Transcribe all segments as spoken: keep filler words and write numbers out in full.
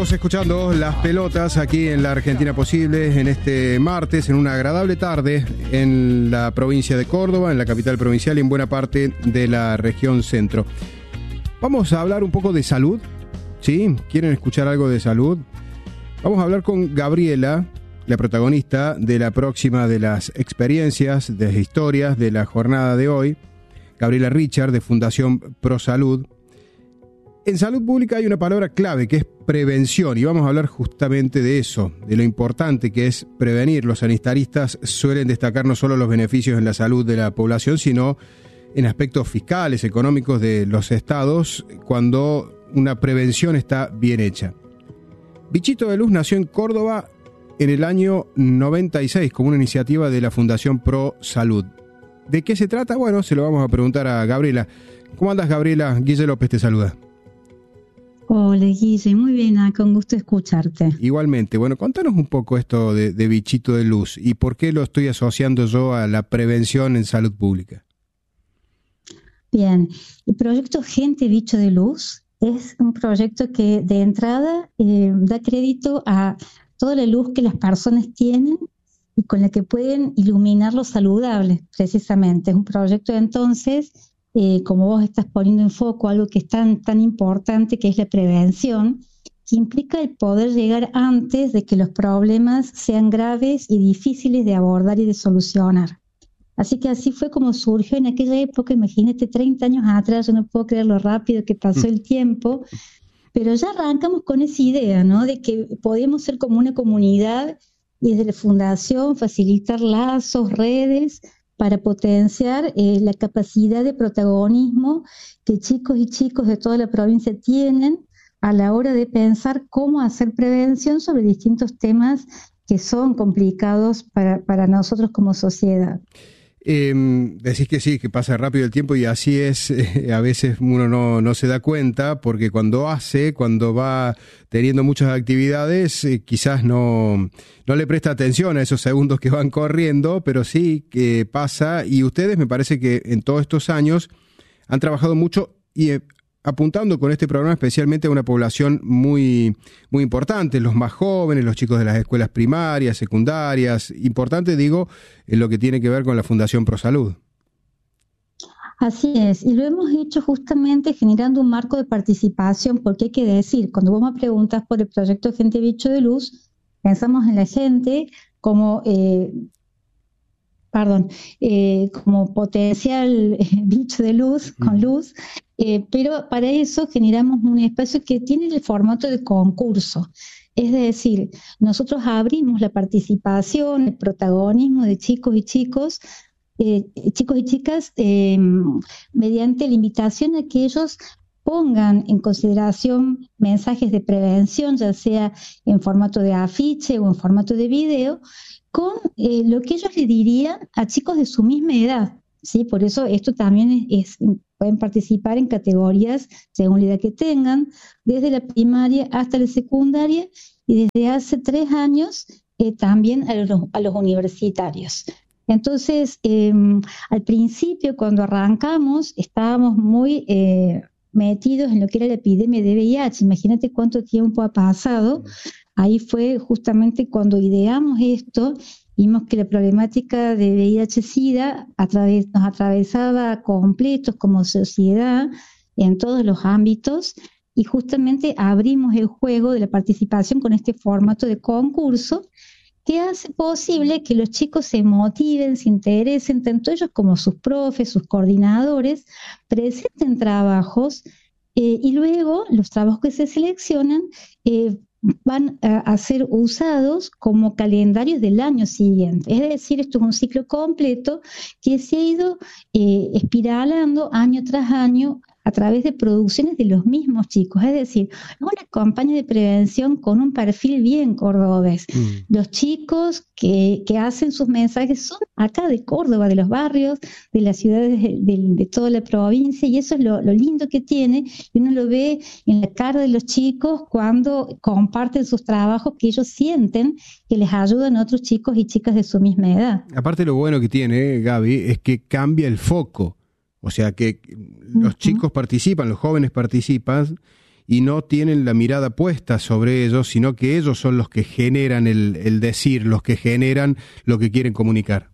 Estamos escuchando Las Pelotas aquí en La Argentina Posible en este martes, en una agradable tarde en la provincia de Córdoba, en la capital provincial y en buena parte de la región centro. Vamos a hablar un poco de salud, ¿sí? ¿Quieren escuchar algo de salud? Vamos a hablar con Gabriela, la protagonista de la próxima de las experiencias, de las historias de la jornada de hoy. Gabriela Richard, de Fundación ProSalud. En salud pública hay una palabra clave que es prevención y vamos a hablar justamente de eso, de lo importante que es prevenir. Los sanitaristas suelen destacar no solo los beneficios en la salud de la población, sino en aspectos fiscales, económicos de los estados, cuando una prevención está bien hecha. Bichito de Luz nació en Córdoba en el año noventa y seis como una iniciativa de la Fundación ProSalud. ¿De qué se trata? Bueno, se lo vamos a preguntar a Gabriela. ¿Cómo andas, Gabriela? Guille López te saluda. Hola, Guille, muy bien, ah, con gusto escucharte. Igualmente, bueno, contanos un poco esto de, de Bichito de Luz y por qué lo estoy asociando yo a la prevención en salud pública. Bien, el proyecto Gente Bicho de Luz es un proyecto que de entrada eh, da crédito a toda la luz que las personas tienen y con la que pueden iluminar lo saludable, precisamente. Es un proyecto entonces... Eh, como vos estás poniendo en foco algo que es tan, tan importante, que es la prevención, que implica el poder llegar antes de que los problemas sean graves y difíciles de abordar y de solucionar. Así que así fue como surgió en aquella época, imagínate, treinta años atrás, yo no puedo creer lo rápido que pasó el tiempo, pero ya arrancamos con esa idea, ¿no?, de que podíamos ser como una comunidad y desde la fundación facilitar lazos, redes, para potenciar eh, la capacidad de protagonismo que chicos y chicos de toda la provincia tienen a la hora de pensar cómo hacer prevención sobre distintos temas que son complicados para, para nosotros como sociedad. Eh, decís que sí, que pasa rápido el tiempo y así es, eh, a veces uno no, no se da cuenta porque cuando hace, cuando va teniendo muchas actividades, eh, quizás no, no le presta atención a esos segundos que van corriendo, pero sí que pasa y ustedes me parece que en todos estos años han trabajado mucho y eh, apuntando con este programa especialmente a una población muy, muy importante, los más jóvenes, los chicos de las escuelas primarias, secundarias, importante digo, en lo que tiene que ver con la Fundación ProSalud. Así es, y lo hemos hecho justamente generando un marco de participación, porque hay que decir, cuando vos me preguntas por el proyecto Gente Bicho de Luz, pensamos en la gente como... Eh, perdón, eh, como potencial eh, bicho de luz, con luz, eh, pero para eso generamos un espacio que tiene el formato de concurso. Es decir, nosotros abrimos la participación, el protagonismo de chicos y chicos, eh, chicos y chicas, eh, mediante la invitación a que ellos pongan en consideración mensajes de prevención, ya sea en formato de afiche o en formato de video, con eh, lo que ellos le dirían a chicos de su misma edad, ¿sí? Por eso esto también es, es, pueden participar en categorías según la edad que tengan, desde la primaria hasta la secundaria y desde hace tres años eh, también a los, a los universitarios. Entonces, eh, al principio cuando arrancamos estábamos muy... Eh, metidos en lo que era la epidemia de V I H. Imagínate cuánto tiempo ha pasado. Ahí fue justamente cuando ideamos esto, vimos que la problemática de V I H-Sida atraves, nos atravesaba completos como sociedad en todos los ámbitos y justamente abrimos el juego de la participación con este formato de concurso que hace posible que los chicos se motiven, se interesen, tanto ellos como sus profes, sus coordinadores, presenten trabajos eh, y luego los trabajos que se seleccionan eh, van a, a ser usados como calendarios del año siguiente. Es decir, esto es un ciclo completo que se ha ido eh, espiralando año tras año a través de producciones de los mismos chicos. Es decir, una campaña de prevención con un perfil bien cordobés. Mm. Los chicos que, que hacen sus mensajes son acá de Córdoba, de los barrios, de las ciudades de, de, de toda la provincia, y eso es lo, lo lindo que tiene, y uno lo ve en la cara de los chicos cuando comparten sus trabajos, que ellos sienten que les ayudan a otros chicos y chicas de su misma edad. Aparte, lo bueno que tiene, Gaby, es que cambia el foco. O sea que los chicos participan, los jóvenes participan y no tienen la mirada puesta sobre ellos, sino que ellos son los que generan el, el decir, los que generan lo que quieren comunicar.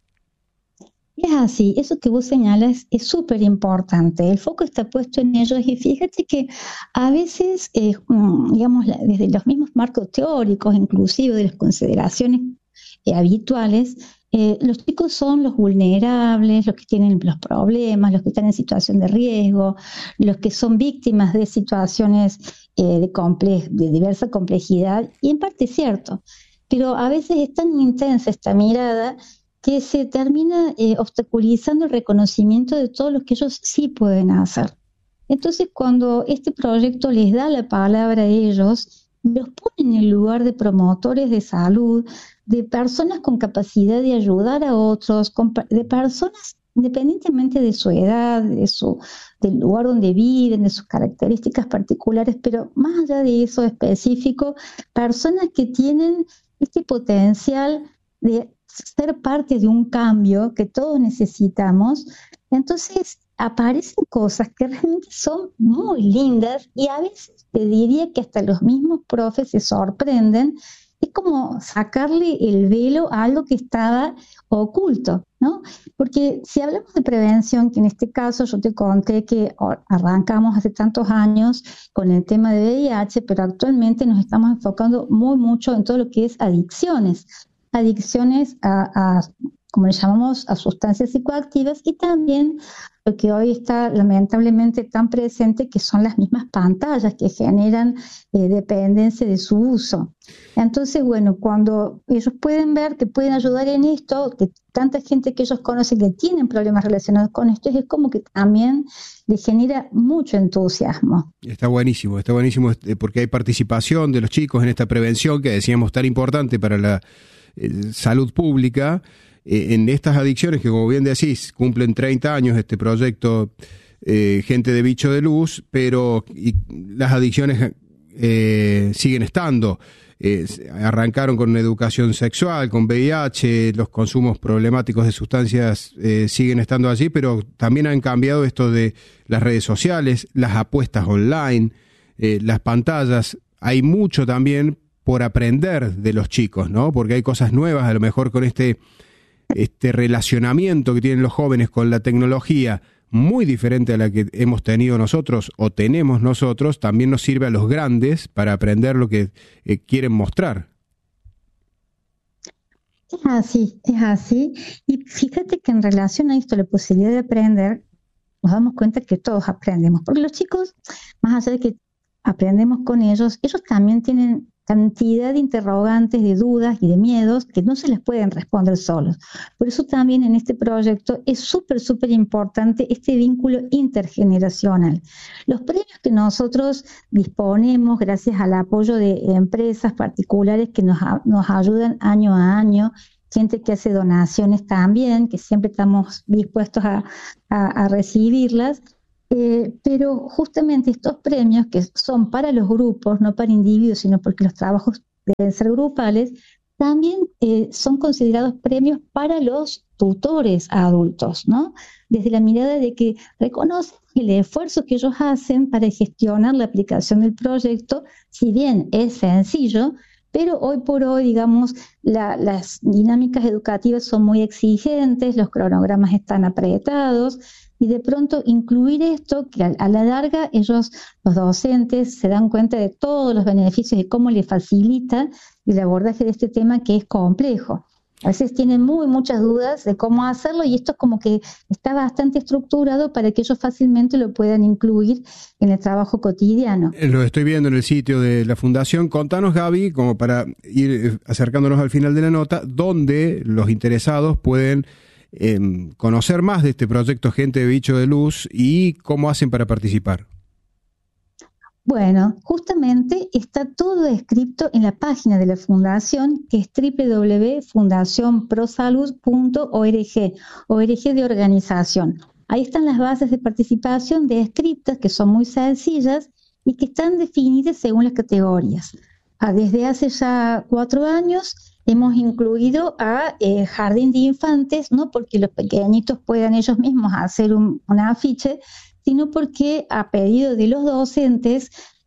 Es así, eso que vos señalas es súper importante, el foco está puesto en ellos y fíjate que a veces, eh, digamos, desde los mismos marcos teóricos, inclusive de las consideraciones eh, habituales, eh, los chicos son los vulnerables, los que tienen los problemas, los que están en situación de riesgo, los que son víctimas de situaciones eh, de, comple- de diversa complejidad, y en parte es cierto, pero a veces es tan intensa esta mirada que se termina eh, obstaculizando el reconocimiento de todo lo que ellos sí pueden hacer. Entonces, cuando este proyecto les da la palabra a ellos, los pone en el lugar de promotores de salud, de personas con capacidad de ayudar a otros, de personas independientemente de su edad, de su, del lugar donde viven, de sus características particulares, pero más allá de eso específico, personas que tienen este potencial de ser parte de un cambio que todos necesitamos. Entonces aparecen cosas que realmente son muy lindas y a veces te diría que hasta los mismos profes se sorprenden. Es como sacarle el velo a algo que estaba oculto, ¿no? Porque si hablamos de prevención, que en este caso yo te conté que arrancamos hace tantos años con el tema de V I H, pero actualmente nos estamos enfocando muy mucho en todo lo que es adicciones. adicciones a, a, como le llamamos, a sustancias psicoactivas, y también lo que hoy está lamentablemente tan presente, que son las mismas pantallas que generan eh, dependencia de su uso. Entonces, bueno, cuando ellos pueden ver que pueden ayudar en esto, que tanta gente que ellos conocen que tienen problemas relacionados con esto, es como que también les genera mucho entusiasmo. Está buenísimo, está buenísimo porque hay participación de los chicos en esta prevención que decíamos tan importante para la eh, salud pública, eh, en estas adicciones que, como bien decís, cumplen treinta años este proyecto eh, Gente de Bicho de Luz, pero y las adicciones eh, siguen estando. Eh, arrancaron con educación sexual, con V I H, los consumos problemáticos de sustancias eh, siguen estando allí, pero también han cambiado esto de las redes sociales, las apuestas online, eh, las pantallas. Hay mucho también por aprender de los chicos, ¿no? Porque hay cosas nuevas, a lo mejor con este, este relacionamiento que tienen los jóvenes con la tecnología, muy diferente a la que hemos tenido nosotros o tenemos nosotros, también nos sirve a los grandes para aprender lo que eh, quieren mostrar. Es así, es así. Y fíjate que en relación a esto, la posibilidad de aprender, nos damos cuenta que todos aprendemos, porque los chicos, más allá de que aprendemos con ellos, ellos también tienen cantidad de interrogantes, de dudas y de miedos que no se les pueden responder solos. Por eso también en este proyecto es súper, súper importante este vínculo intergeneracional. Los premios que nosotros disponemos gracias al apoyo de empresas particulares que nos, nos ayudan año a año, gente que hace donaciones también, que siempre estamos dispuestos a, a, a recibirlas. Eh, pero justamente estos premios, que son para los grupos, no para individuos, sino porque los trabajos deben ser grupales, también eh, son considerados premios para los tutores adultos, ¿no? Desde la mirada de que reconocen el esfuerzo que ellos hacen para gestionar la aplicación del proyecto, si bien es sencillo, pero hoy por hoy, digamos, la, las dinámicas educativas son muy exigentes, los cronogramas están apretados, y de pronto incluir esto, que a, a la larga ellos, los docentes, se dan cuenta de todos los beneficios y cómo les facilita el abordaje de este tema que es complejo. A veces tienen muy muchas dudas de cómo hacerlo y esto es como que está bastante estructurado para que ellos fácilmente lo puedan incluir en el trabajo cotidiano. Lo estoy viendo en el sitio de la Fundación. Contanos, Gaby, como para ir acercándonos al final de la nota, dónde los interesados pueden eh, conocer más de este proyecto Gente de Bicho de Luz y cómo hacen para participar. Bueno, justamente está todo escrito en la página de la Fundación, que es doble u doble u doble u punto fundación prosalud punto org, org de organización. Ahí están las bases de participación descritas, que son muy sencillas y que están definidas según las categorías. Ah, desde hace ya cuatro años hemos incluido a eh, jardín de infantes, no porque los pequeñitos puedan ellos mismos hacer un, un afiche, sino porque a pedido de los docentes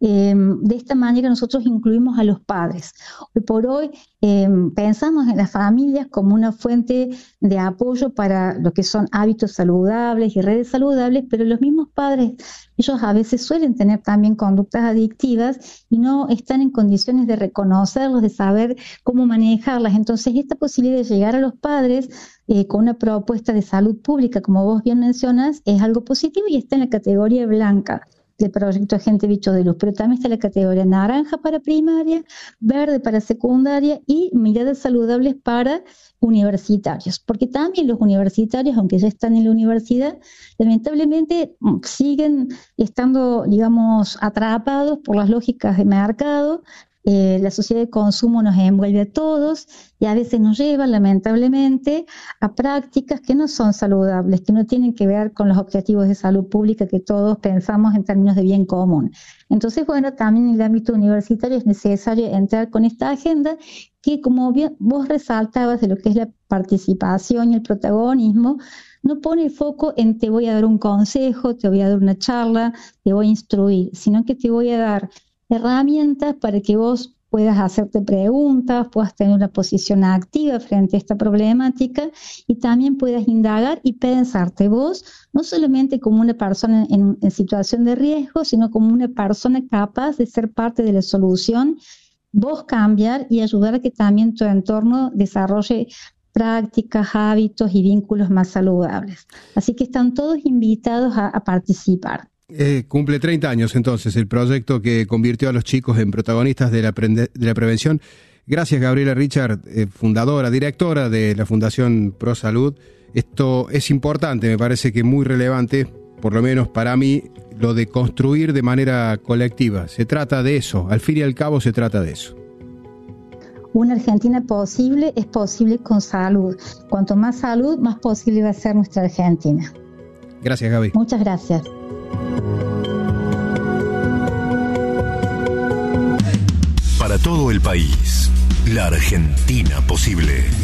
Eh, de esta manera nosotros incluimos a los padres. Hoy por hoy eh, pensamos en las familias como una fuente de apoyo para lo que son hábitos saludables y redes saludables, pero los mismos padres, ellos a veces suelen tener también conductas adictivas y no están en condiciones de reconocerlos, de saber cómo manejarlas. Entonces, esta posibilidad de llegar a los padres eh, con una propuesta de salud pública, como vos bien mencionas, es algo positivo y está en la categoría blanca del proyecto Agente Bicho de Luz, pero también está la categoría naranja para primaria, verde para secundaria y miradas saludables para universitarios, porque también los universitarios, aunque ya están en la universidad, lamentablemente siguen estando, digamos, atrapados por las lógicas de mercado. Eh, la sociedad de consumo nos envuelve a todos y a veces nos lleva, lamentablemente, a prácticas que no son saludables, que no tienen que ver con los objetivos de salud pública que todos pensamos en términos de bien común. Entonces, bueno, también en el ámbito universitario es necesario entrar con esta agenda que, como bien vos resaltabas de lo que es la participación y el protagonismo, no pone el foco en te voy a dar un consejo, te voy a dar una charla, te voy a instruir, sino que te voy a dar herramientas para que vos puedas hacerte preguntas, puedas tener una posición activa frente a esta problemática y también puedas indagar y pensarte vos, no solamente como una persona en, en situación de riesgo, sino como una persona capaz de ser parte de la solución, vos cambiar y ayudar a que también tu entorno desarrolle prácticas, hábitos y vínculos más saludables. Así que están todos invitados a, a participar. Eh, cumple treinta años entonces el proyecto que convirtió a los chicos en protagonistas de la, prende- de la prevención. Gracias, Gabriela Richard, eh, fundadora, directora de la Fundación Pro Salud. Esto es importante, me parece que muy relevante, por lo menos para mí, lo de construir de manera colectiva. Se trata de eso, al fin y al cabo se trata de eso. Una Argentina posible es posible con salud. Cuanto más salud, más posible va a ser nuestra Argentina. Gracias, Gaby. Muchas gracias. Para todo el país, la Argentina posible.